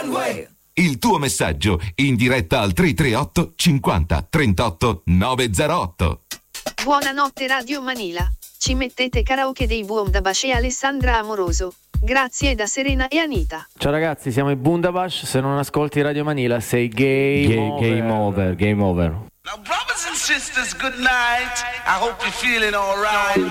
Il tuo messaggio in diretta al 338 50 38 908. Buonanotte Radio Manila. Ci mettete karaoke dei Bundabash e Alessandra Amoroso. Grazie da Serena e Anita. Ciao ragazzi, siamo i Bundabash. Se non ascolti Radio Manila sei game over. Now brothers and sisters, good night. I hope you're feeling all right.